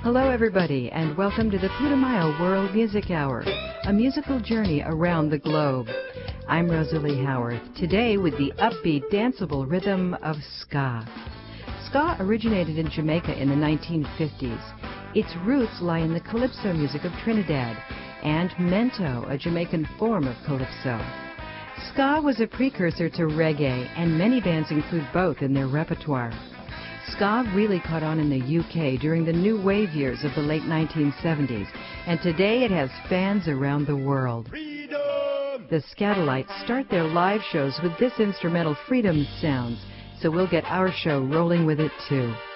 Hello, everybody, and welcome to the Putumayo World Music Hour, a musical journey around the globe. I'm Rosalie Howarth, today with the upbeat, danceable rhythm of ska. Ska originated in Jamaica in the 1950s. Its roots lie in the calypso music of Trinidad and mento, a Jamaican form of calypso. Ska was a precursor to reggae, and many bands include both in their repertoire. Ska really caught on in the UK during the new wave years of the late 1970s, and today it has fans around the world. Freedom! The Skatalites start their live shows with this instrumental Freedom Sounds, so we'll get our show rolling with it too.